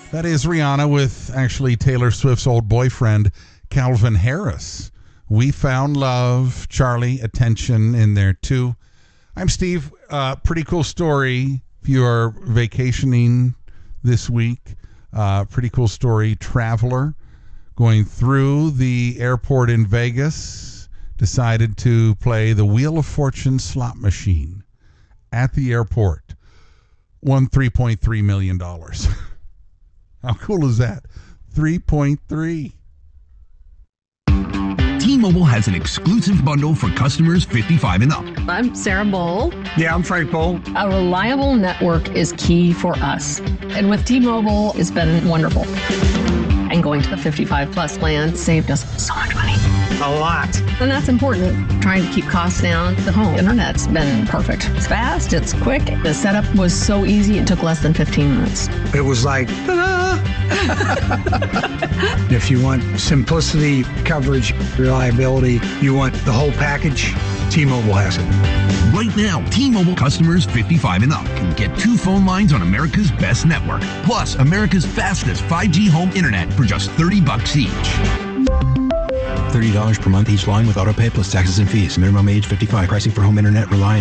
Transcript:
That is Rihanna with actually Taylor Swift's old boyfriend, Calvin Harris. We Found Love, Charlie, Attention in there too. I'm Steve. Pretty cool story if you are vacationing this week. Pretty cool story. Traveler going through the airport in Vegas decided to play the Wheel of Fortune slot machine at the airport. Won $3.3 million. How cool is that? 3.3. T-Mobile has an exclusive bundle for customers 55 and up. I'm Sarah Bowl. Yeah, I'm Frank Bowl. A reliable network is key for us. And with T-Mobile, it's been wonderful. And going to the 55 plus plan saved us so much money. A lot. And that's important. Trying to keep costs down. The home internet's been perfect. It's fast, it's quick. The setup was so easy, it took less than 15 minutes. It was like, ta-da! If you want simplicity, coverage, reliability, you want the whole package, T-Mobile has it. Right now, T-Mobile customers 55 and up can get 2 phone lines on America's best network, plus America's fastest 5G home internet for just $30 each. $30 per month each line with autopay plus taxes and fees. Minimum age 55. Pricing for home internet relying